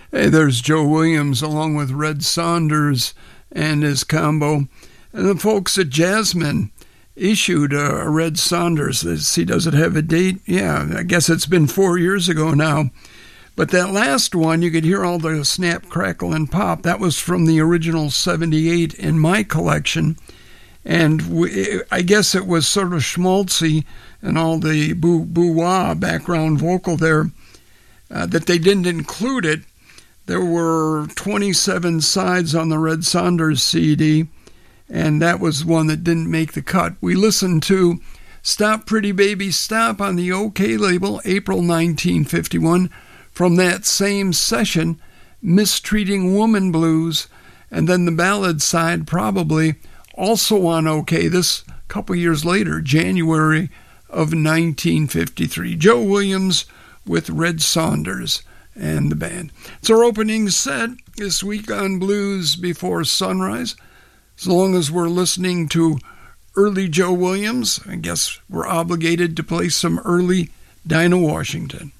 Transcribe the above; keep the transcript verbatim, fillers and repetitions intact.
Hey, there's Joe Williams along with Red Saunders and his combo. And the folks at Jasmine issued a Red Saunders. Let's see, does it have a date? Yeah, I guess it's been four years ago now. But that last one, you could hear all the snap, crackle, and pop. That was from the original seventy-eight in my collection. And we, I guess it was sort of schmaltzy and all the boo boo wah background vocal there, uh, that they didn't include it. There were twenty-seven sides on the Red Saunders C D, and that was one that didn't make the cut. We listened to Stop Pretty Baby Stop on the OK label, April nineteen fifty-one. From that same session, Mistreating Woman Blues, and then the ballad side probably also on OK, this couple years later, January of nineteen fifty-three. Joe Williams with Red Saunders and the band. It's our opening set this week on Blues Before Sunrise. As long as we're listening to early Joe Williams, I guess we're obligated to play some early Dinah Washington.